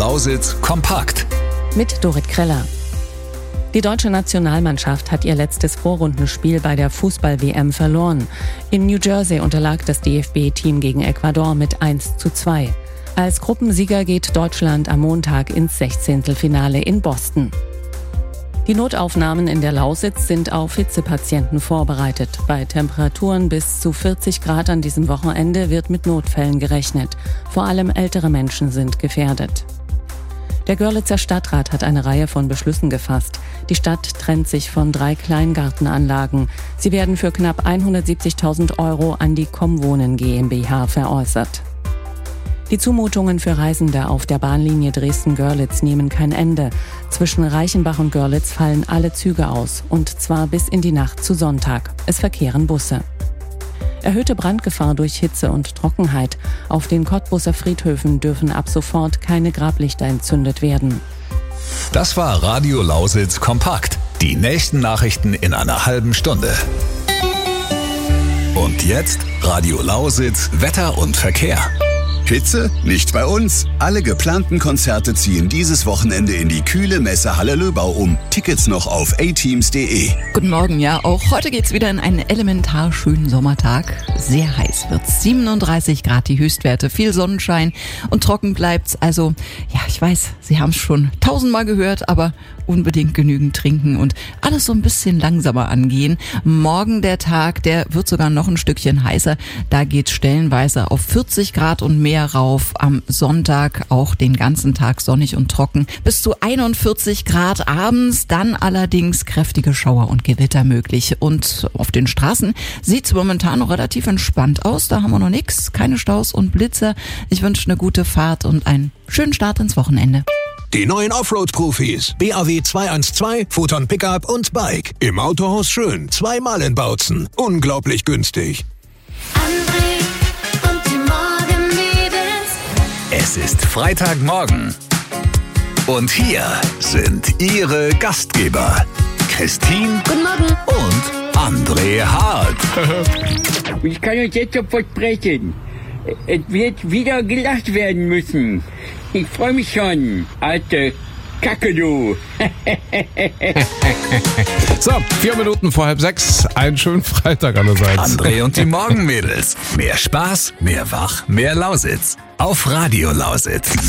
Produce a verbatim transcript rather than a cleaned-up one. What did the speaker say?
Lausitz kompakt. Mit Dorit Kreller. Die deutsche Nationalmannschaft hat ihr letztes Vorrundenspiel bei der Fußball-W M verloren. In New Jersey unterlag das D F B-Team gegen Ecuador mit eins zu zwei. Als Gruppensieger geht Deutschland am Montag ins Sechzehntelfinale in Boston. Die Notaufnahmen in der Lausitz sind auf Hitzepatienten vorbereitet. Bei Temperaturen bis zu vierzig Grad an diesem Wochenende wird mit Notfällen gerechnet. Vor allem ältere Menschen sind gefährdet. Der Görlitzer Stadtrat hat eine Reihe von Beschlüssen gefasst. Die Stadt trennt sich von drei Kleingartenanlagen. Sie werden für knapp hundertsiebzigtausend Euro an die Comwohnen GmbH veräußert. Die Zumutungen für Reisende auf der Bahnlinie Dresden-Görlitz nehmen kein Ende. Zwischen Reichenbach und Görlitz fallen alle Züge aus, und zwar bis in die Nacht zu Sonntag. Es verkehren Busse. Erhöhte Brandgefahr durch Hitze und Trockenheit. Auf den Cottbuser Friedhöfen dürfen ab sofort keine Grablichter entzündet werden. Das war Radio Lausitz kompakt. Die nächsten Nachrichten in einer halben Stunde. Und jetzt Radio Lausitz Wetter und Verkehr. Hitze? Nicht bei uns. Alle geplanten Konzerte ziehen dieses Wochenende in die kühle Messehalle Löbau um. Tickets noch auf a teams punkt de. Guten Morgen, ja. Auch heute geht's wieder in einen elementar schönen Sommertag. Sehr heiß wird's. siebenunddreißig Grad die Höchstwerte, viel Sonnenschein und trocken bleibt's. Also, ja, ich weiß, Sie haben es schon tausendmal gehört, aber unbedingt genügend trinken und alles so ein bisschen langsamer angehen. Morgen der Tag, der wird sogar noch ein Stückchen heißer. Da geht's stellenweise auf vierzig Grad und mehr rauf. Am Sonntag auch den ganzen Tag sonnig und trocken. Bis zu einundvierzig Grad abends, dann allerdings kräftige Schauer und Gewitter möglich. Und auf den Straßen sieht's momentan noch relativ entspannt aus. Da haben wir noch nichts, keine Staus und Blitzer. Ich wünsche eine gute Fahrt und einen schönen Start ins Wochenende. Die neuen Offroad-Profis. B A W zweihundertzwölf, Photon Pickup und Bike. Im Autohaus Schön. Zweimal in Bautzen. Unglaublich günstig. André und die Morgenmädels. Es ist Freitagmorgen. Und hier sind Ihre Gastgeber. Christine Guten Morgen. und André Hart. Ich kann euch jetzt schon versprechen, es wird wieder gelacht werden müssen. Ich freue mich schon, alte Kacke, du. So, vier Minuten vor halb sechs. Einen schönen Freitag allerseits. André und die Morgenmädels. Mehr Spaß, mehr Wach, mehr Lausitz. Auf Radio Lausitz.